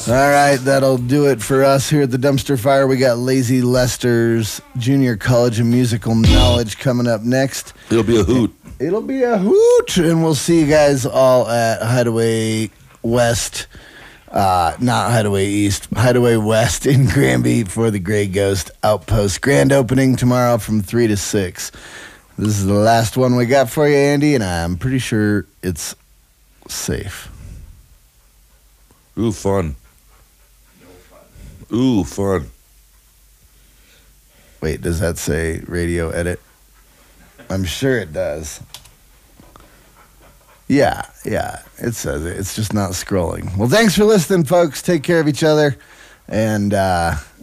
All right, that'll do it for us here at the Dumpster Fire. We got Lazy Lester's Junior College of Musical Knowledge coming up next. It'll be a hoot. It'll be a hoot, and we'll see you guys all at Hideaway West, not Hideaway East, Hideaway West in Granby for the Grey Ghost Outpost. Grand opening tomorrow from 3 to 6. This is the last one we got for you, Andy, and I'm pretty sure it's safe. Ooh, fun. Ooh, fun. Wait, does that say radio edit? I'm sure it does. Yeah, it says it. It's just not scrolling. Well, thanks for listening, folks. Take care of each other. And